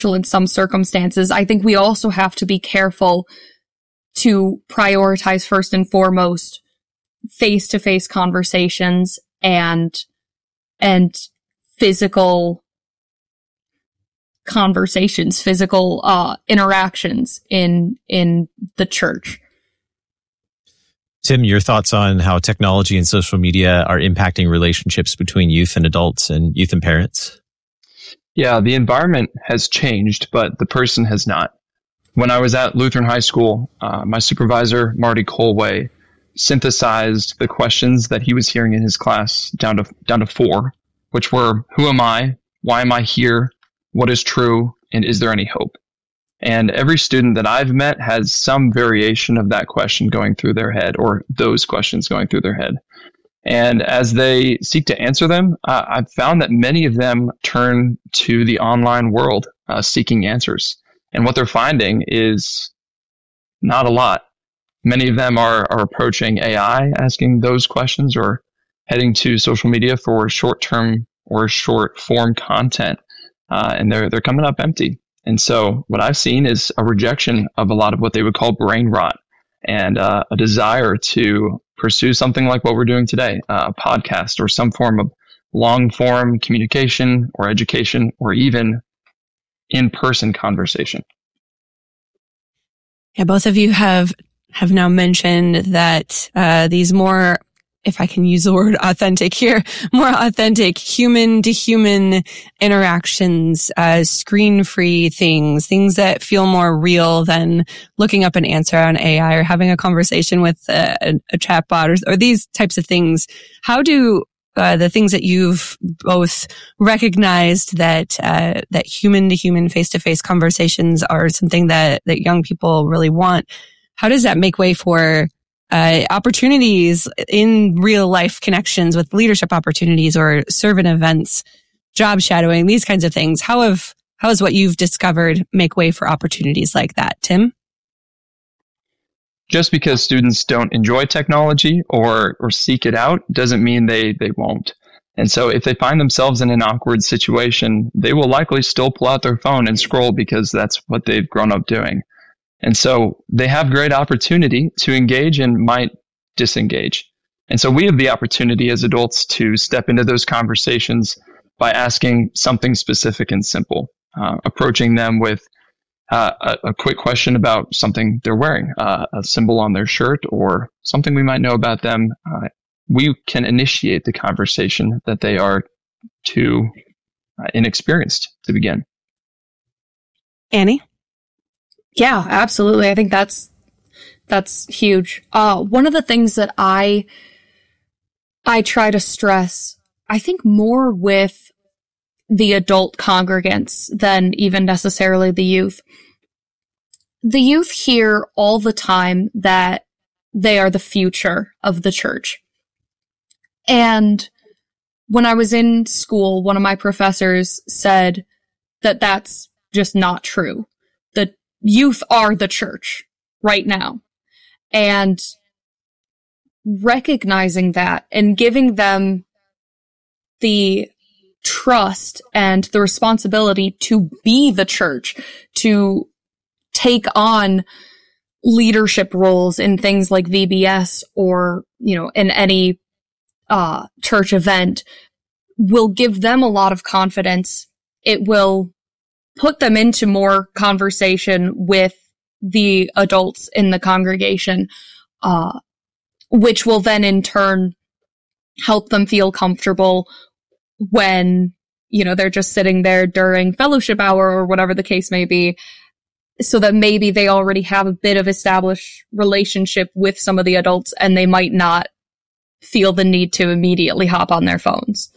in some circumstances. I think we also have to be careful to prioritize first and foremost face-to-face conversations and physical conversations, physical interactions in the church. Tim, your thoughts on how technology and social media are impacting relationships between youth and adults and youth and parents? Yeah, the environment has changed, but the person has not. When I was at Lutheran High School, my supervisor, Marty Colway, synthesized the questions that he was hearing in his class down to 4, which were, who am I? Why am I here? What is true? And is there any hope? And every student that I've met has some variation of that question going through their head, or those questions going through their head. And as they seek to answer them, I've found that many of them turn to the online world seeking answers. And what they're finding is not a lot. Many of them are approaching AI, asking those questions, or heading to social media for short-term or short-form content. And they're coming up empty. And so what I've seen is a rejection of a lot of what they would call brain rot, and a desire to pursue something like what we're doing today, a podcast or some form of long-form communication or education, or even in-person conversation. Yeah, both of you have now mentioned that these more, if I can use the word authentic here, more authentic human-to-human interactions, screen-free things that feel more real than looking up an answer on AI or having a conversation with a chatbot or these types of things. How do the things that you've both recognized that human-to-human, face-to-face conversations are something that young people really want, how does that make way for opportunities in real life connections with leadership opportunities or servant events, job shadowing, these kinds of things? How has what you've discovered make way for opportunities like that, Tim? Just because students don't enjoy technology or seek it out doesn't mean they won't. And so if they find themselves in an awkward situation, they will likely still pull out their phone and scroll because that's what they've grown up doing. And so they have great opportunity to engage and might disengage. And so we have the opportunity as adults to step into those conversations by asking something specific and simple, approaching them with a quick question about something they're wearing, a symbol on their shirt, or something we might know about them. We can initiate the conversation that they are too inexperienced to begin. Annie? Yeah, absolutely. I think that's huge. One of the things that I try to stress, I think more with the adult congregants than even necessarily the youth. The youth hear all the time that they are the future of the church. And when I was in school, one of my professors said that that's just not true. The youth are the church right now. And recognizing that and giving them the trust and the responsibility to be the church, to take on leadership roles in things like VBS or, in any church event, will give them a lot of confidence. It will put them into more conversation with the adults in the congregation, which will then in turn help them feel comfortable when, they're just sitting there during fellowship hour or whatever the case may be, so that maybe they already have a bit of established relationship with some of the adults and they might not feel the need to immediately hop on their phones.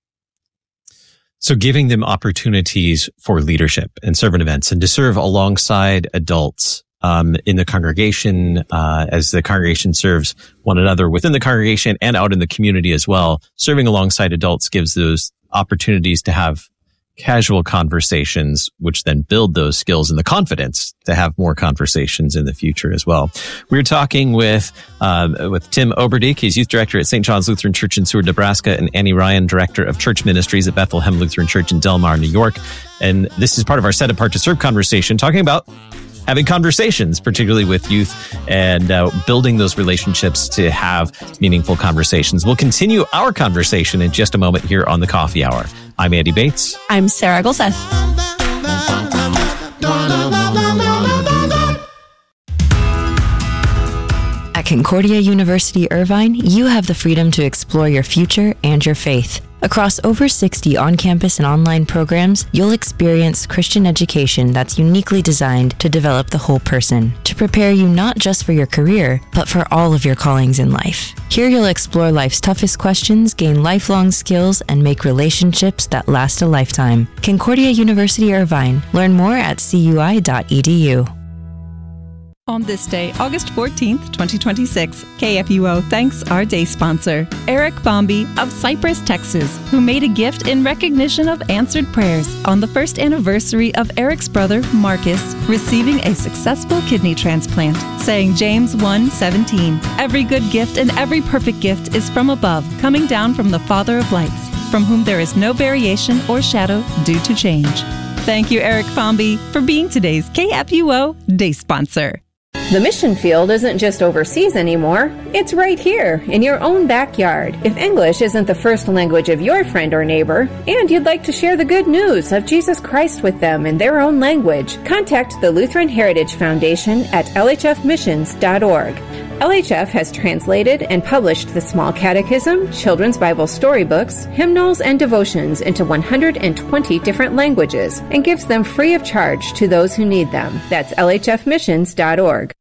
So giving them opportunities for leadership and servant events and to serve alongside adults in the congregation, as the congregation serves one another within the congregation and out in the community as well. Serving alongside adults gives those opportunities to have casual conversations, which then build those skills and the confidence to have more conversations in the future as well. We're talking with Tim Oberdiek. He's youth director at St. John's Lutheran Church in Seward, Nebraska, and Annie Ryan, director of church ministries at Bethlehem Lutheran Church in Del Mar, New York. And this is part of our Set Apart to Serve conversation, talking about having conversations, particularly with youth, and building those relationships to have meaningful conversations. We'll continue our conversation in just a moment here on the Coffee Hour. I'm Andy Bates. I'm Sarah Golseth. At Concordia University Irvine, you have the freedom to explore your future and your faith. Across over 60 on-campus and online programs, you'll experience Christian education that's uniquely designed to develop the whole person, to prepare you not just for your career, but for all of your callings in life. Here you'll explore life's toughest questions, gain lifelong skills, and make relationships that last a lifetime. Concordia University Irvine. Learn more at cui.edu. On this day, August 14th, 2026, KFUO thanks our day sponsor, Eric Bombi of Cypress, Texas, who made a gift in recognition of answered prayers on the first anniversary of Eric's brother, Marcus, receiving a successful kidney transplant, saying James 1:17, "Every good gift and every perfect gift is from above, coming down from the Father of lights, from whom there is no variation or shadow due to change." Thank you, Eric Bombi, for being today's KFUO day sponsor. The mission field isn't just overseas anymore. It's right here, in your own backyard. If English isn't the first language of your friend or neighbor, and you'd like to share the good news of Jesus Christ with them in their own language, contact the Lutheran Heritage Foundation at lhfmissions.org. LHF has translated and published the Small Catechism, Children's Bible storybooks, hymnals, and devotions into 120 different languages and gives them free of charge to those who need them. That's lhfmissions.org.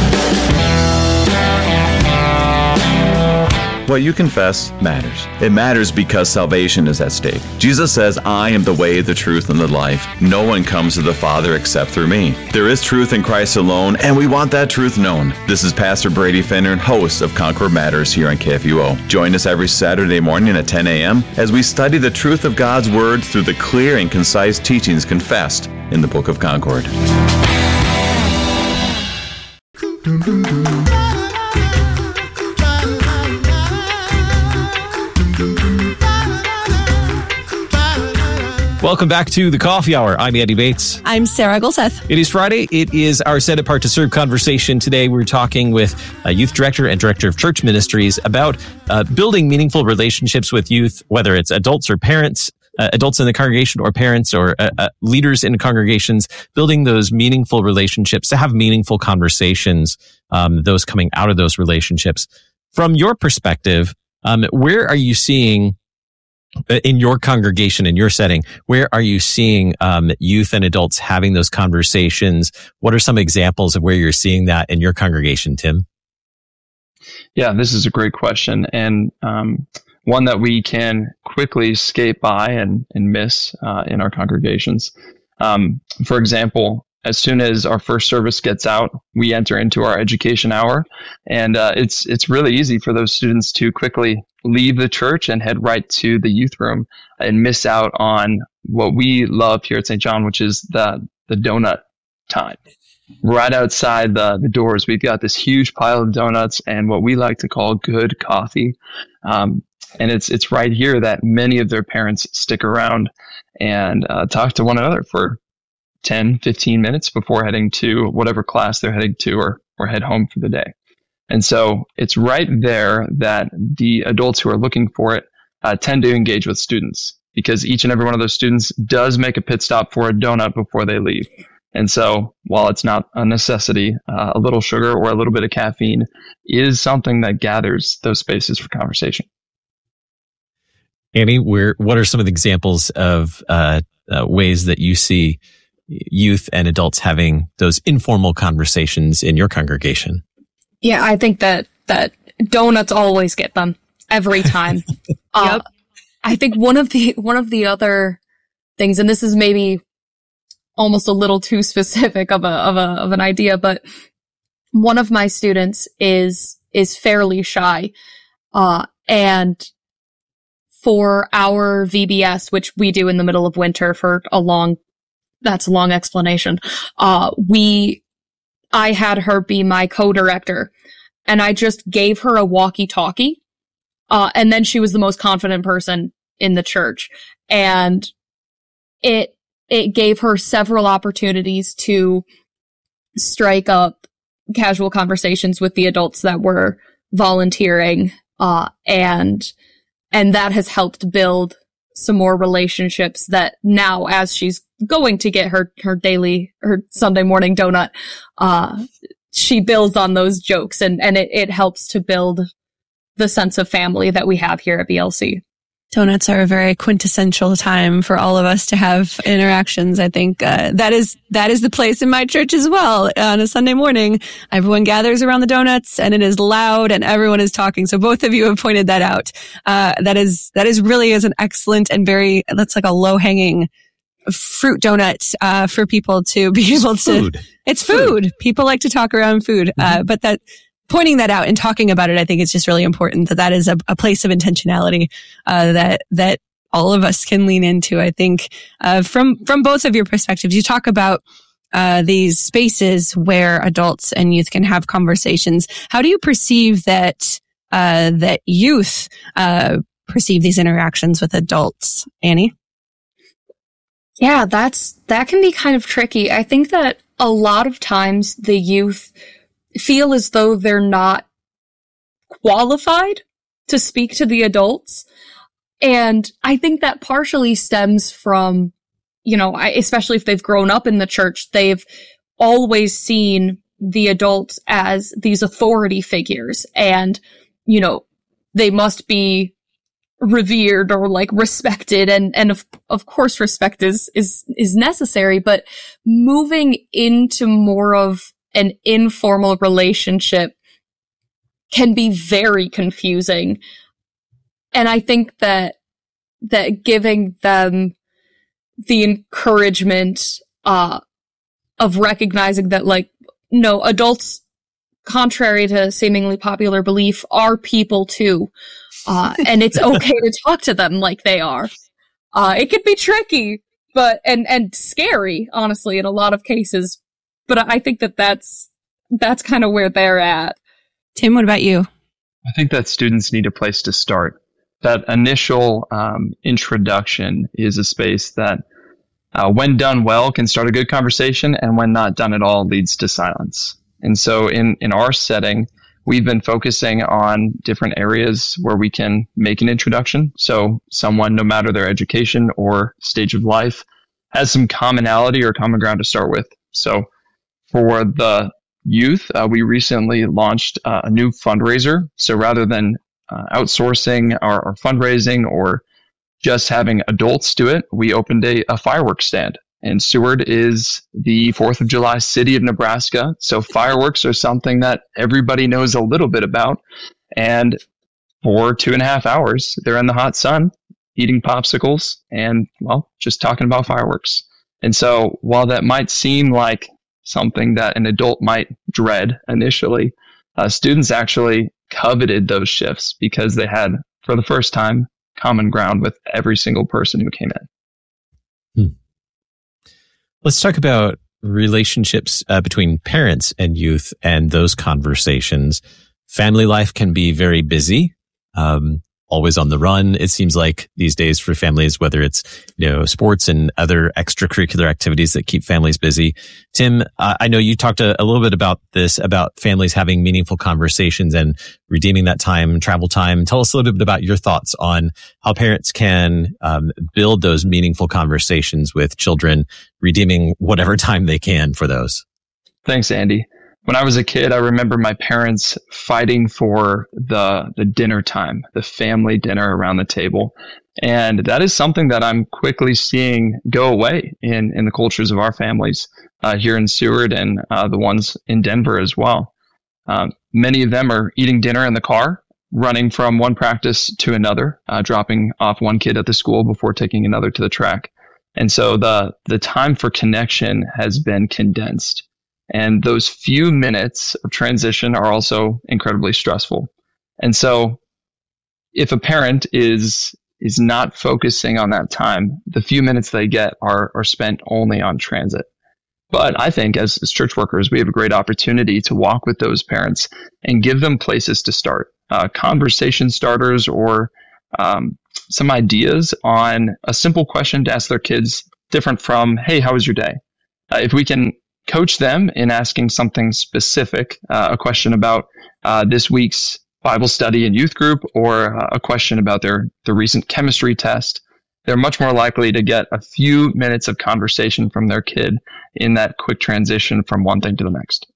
What you confess matters. It matters because salvation is at stake. Jesus says, "I am the way, the truth, and the life. No one comes to the Father except through me." There is truth in Christ alone, and we want that truth known. This is Pastor Brady Finner, host of Concord Matters here on KFUO. Join us every Saturday morning at 10 a.m. as we study the truth of God's Word through the clear and concise teachings confessed in the Book of Concord. Welcome back to the Coffee Hour. I'm Andy Bates. I'm Sarah Golseth. It is Friday. It is our Set Apart to Serve conversation. Today we're talking with a youth director and director of church ministries about building meaningful relationships with youth, whether it's adults or parents, adults in the congregation or parents or leaders in congregations, building those meaningful relationships to have meaningful conversations, those coming out of those relationships. From your perspective, where are you seeing in your congregation, in your setting, where are you seeing youth and adults having those conversations? What are some examples of where you're seeing that in your congregation, Tim? Yeah, this is a great question, and one that we can quickly skate by and miss in our congregations. For example, as soon as our first service gets out, we enter into our education hour, and it's really easy for those students to quickly leave the church and head right to the youth room and miss out on what we love here at St. John, which is the donut time. Right outside the doors, we've got this huge pile of donuts and what we like to call good coffee. And it's right here that many of their parents stick around and talk to one another for 10, 15 minutes before heading to whatever class they're heading to or head home for the day. And so it's right there that the adults who are looking for it tend to engage with students, because each and every one of those students does make a pit stop for a donut before they leave. And so while it's not a necessity, a little sugar or a little bit of caffeine is something that gathers those spaces for conversation. Annie, what are some of the examples of ways that you see youth and adults having those informal conversations in your congregation? Yeah, I think that donuts always get them every time. Yep. I think one of the other things, and this is maybe almost a little too specific of an idea, but one of my students is fairly shy, and for our VBS, which we do in the middle of winter for that's a long explanation. I had her be my co-director, and I just gave her a walkie-talkie. And then she was the most confident person in the church. And it gave her several opportunities to strike up casual conversations with the adults that were volunteering. And that has helped build some more relationships that now, as she's going to get her Sunday morning donut, she builds on those jokes, and it helps to build the sense of family that we have here at VLC. Donuts are a very quintessential time for all of us to have interactions. I think that is the place in my church as well. On a Sunday morning, everyone gathers around the donuts, and it is loud, and everyone is talking. So both of you have pointed that out. That is really an excellent and that's like a low hanging fruit donut for people to be able to. It's food. People like to talk around food, but that. Pointing that out and talking about it, I think it's just really important that is a place of intentionality, that all of us can lean into. I think, from both of your perspectives, you talk about, these spaces where adults and youth can have conversations. How do you perceive that youth, perceive these interactions with adults? Annie? Yeah, that can be kind of tricky. I think that a lot of times the youth feel as though they're not qualified to speak to the adults. And I think that partially stems from, especially if they've grown up in the church, they've always seen the adults as these authority figures, and, they must be revered or like respected. And of course respect is necessary, but moving into more of an informal relationship can be very confusing. And I think that giving them the encouragement, of recognizing that, like, no, adults, contrary to seemingly popular belief, are people too. And it's okay to talk to them like they are. It can be tricky, but, and scary, honestly, in a lot of cases. But I think that's kind of where they're at. Tim, what about you? I think that students need a place to start. That initial introduction is a space that, when done well, can start a good conversation, and when not done at all, leads to silence. And so in our setting, we've been focusing on different areas where we can make an introduction. So someone, no matter their education or stage of life, has some commonality or common ground to start with. So for the youth, we recently launched a new fundraiser. So rather than outsourcing our fundraising or just having adults do it, we opened a fireworks stand. And Seward is the 4th of July city of Nebraska. So fireworks are something that everybody knows a little bit about. And for 2.5 hours, they're in the hot sun, eating popsicles and, well, just talking about fireworks. And so while that might seem like something that an adult might dread initially, students actually coveted those shifts because they had, for the first time, common ground with every single person who came in. Let's talk about relationships between parents and youth and those conversations. Family life can be very busy, always on the run. It seems like these days for families, whether it's, sports and other extracurricular activities that keep families busy. Tim, I know you talked a little bit about this, about families having meaningful conversations and redeeming that time, travel time. Tell us a little bit about your thoughts on how parents can build those meaningful conversations with children, redeeming whatever time they can for those. Thanks, Andy. When I was a kid, I remember my parents fighting for the dinner time, the family dinner around the table. And that is something that I'm quickly seeing go away in the cultures of our families here in Seward and the ones in Denver as well. Many of them are eating dinner in the car, running from one practice to another, dropping off one kid at the school before taking another to the track. And so the time for connection has been condensed. And those few minutes of transition are also incredibly stressful. And so if a parent is is not focusing on that time. The few minutes they get are spent only on transit. But I think as church workers, we have a great opportunity to walk with those parents and give them places to start, conversation starters, or some ideas on a simple question to ask their kids, different from, hey, how was your day? If we can coach them in asking something specific, a question about this week's Bible study and youth group, or a question about the recent chemistry test, they're much more likely to get a few minutes of conversation from their kid in that quick transition from one thing to the next.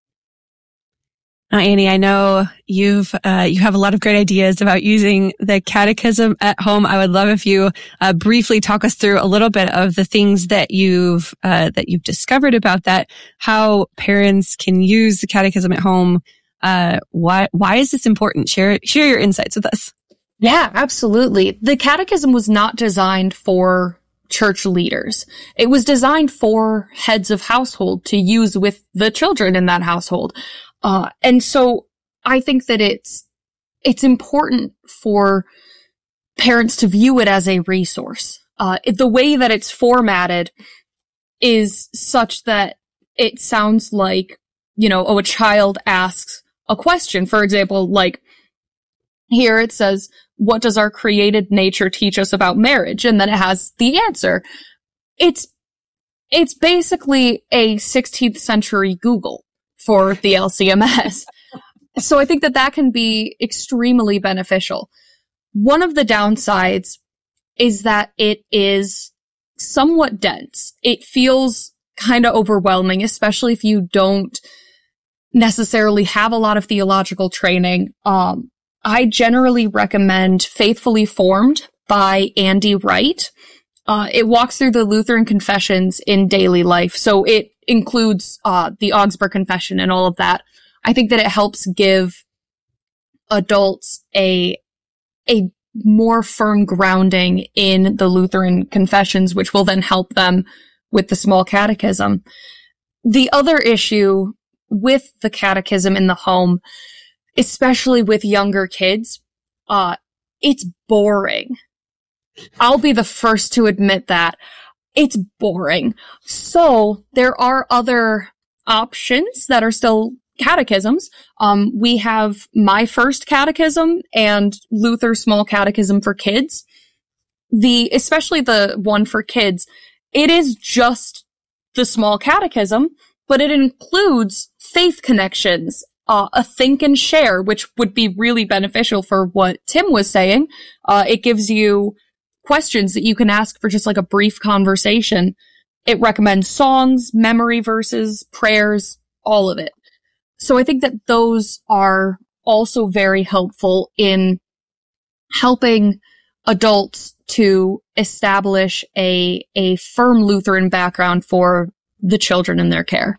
Now, Annie, I know you have a lot of great ideas about using the catechism at home. I would love if you briefly talk us through a little bit of the things that you've discovered about that, how parents can use the catechism at home. Why is this important? Share your insights with us. Yeah, absolutely. The catechism was not designed for church leaders. It was designed for heads of household to use with the children in that household. And so I think that it's important for parents to view it as a resource. The way that it's formatted is such that it sounds like, a child asks a question. For example, like here it says, what does our created nature teach us about marriage? And then it has the answer. It's basically a 16th century Google for the LCMS. So I think that can be extremely beneficial. One of the downsides is that it is somewhat dense. It feels kind of overwhelming, especially if you don't necessarily have a lot of theological training. I generally recommend Faithfully Formed by Andy Wright. It walks through the Lutheran confessions in daily life. So it includes the Augsburg Confession and all of that. I think that it helps give adults a more firm grounding in the Lutheran confessions, which will then help them with the small catechism. The other issue with the catechism in the home, especially with younger kids, it's boring. I'll be the first to admit that. It's boring. So there are other options that are still catechisms. We have My First Catechism and Luther's Small Catechism for Kids. Especially the one for kids, it is just the small catechism, but it includes faith connections, a think and share, which would be really beneficial for what Tim was saying. It gives you questions that you can ask for just like a brief conversation. It recommends songs, memory verses, prayers, all of it. So I think that those are also very helpful in helping adults to establish a firm Lutheran background for the children in their care.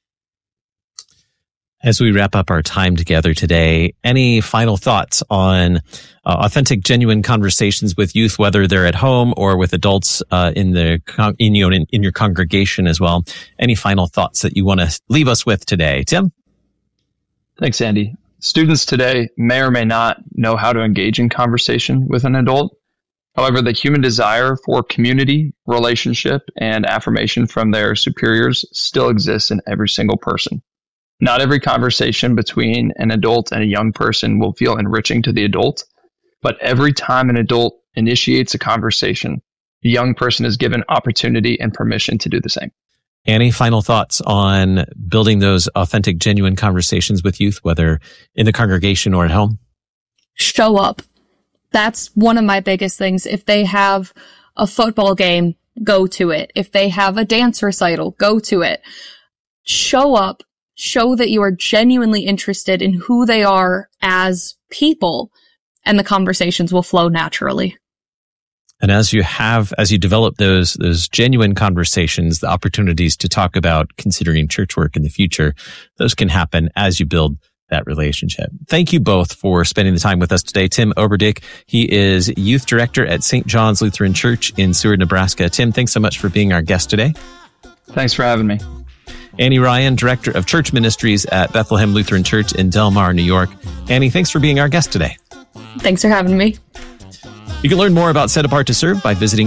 As we wrap up our time together today, any final thoughts on authentic, genuine conversations with youth, whether they're at home or with adults in your congregation as well? Any final thoughts that you want to leave us with today, Tim? Thanks, Andy. Students today may or may not know how to engage in conversation with an adult. However, the human desire for community, relationship, and affirmation from their superiors still exists in every single person. Not every conversation between an adult and a young person will feel enriching to the adult, but every time an adult initiates a conversation, the young person is given opportunity and permission to do the same. Annie, final thoughts on building those authentic, genuine conversations with youth, whether in the congregation or at home? Show up. That's one of my biggest things. If they have a football game, go to it. If they have a dance recital, go to it. Show up. Show that you are genuinely interested in who they are as people, and the conversations will flow naturally. And as you develop those genuine conversations, the opportunities to talk about considering church work in the future, those can happen as you build that relationship. Thank you both for spending the time with us today. Tim Oberdick, he is youth director at St. John's Lutheran Church in Seward, Nebraska. Tim, thanks so much for being our guest today. Thanks for having me. Annie Ryan, Director of Church Ministries at Bethlehem Lutheran Church in Del Mar, New York. Annie, thanks for being our guest today. Thanks for having me. You can learn more about Set Apart to Serve by visiting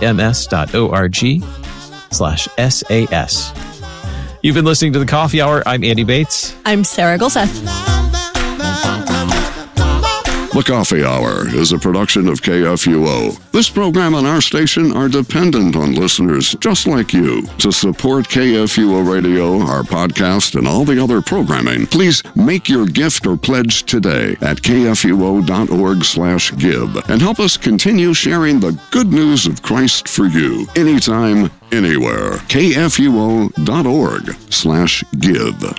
lcms.org/SAS. You've been listening to The Coffee Hour. I'm Andy Bates. I'm Sarah Gulseth. The Coffee Hour is a production of KFUO. This program and our station are dependent on listeners just like you. To support KFUO Radio, our podcast, and all the other programming, please make your gift or pledge today at kfuo.org/give and help us continue sharing the good news of Christ for you anytime, anywhere. kfuo.org/give.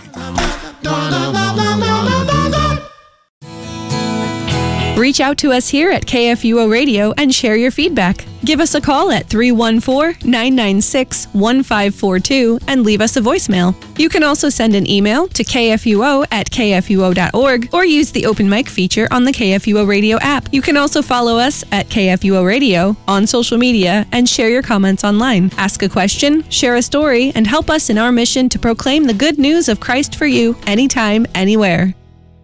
Reach out to us here at KFUO Radio and share your feedback. Give us a call at 314-996-1542 and leave us a voicemail. You can also send an email to kfuo@kfuo.org or use the open mic feature on the KFUO Radio app. You can also follow us at KFUO Radio on social media and share your comments online. Ask a question, share a story, and help us in our mission to proclaim the good news of Christ for you anytime, anywhere.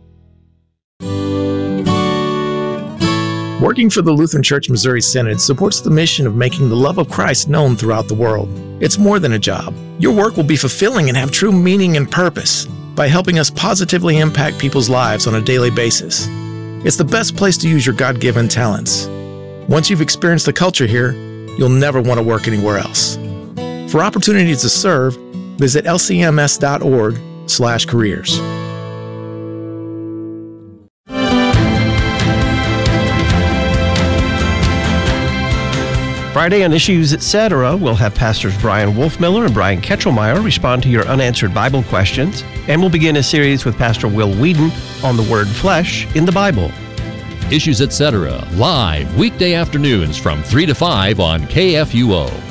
Working for the Lutheran Church Missouri Synod supports the mission of making the love of Christ known throughout the world. It's more than a job. Your work will be fulfilling and have true meaning and purpose by helping us positively impact people's lives on a daily basis. It's the best place to use your God-given talents. Once you've experienced the culture here, you'll never want to work anywhere else. For opportunities to serve, visit lcms.org/careers. Friday on Issues Etc. we'll have Pastors Brian Wolfmiller and Brian Ketchelmeyer respond to your unanswered Bible questions, and we'll begin a series with Pastor Will Whedon on the word flesh in the Bible. Issues Etc. live weekday afternoons from 3 to 5 on KFUO.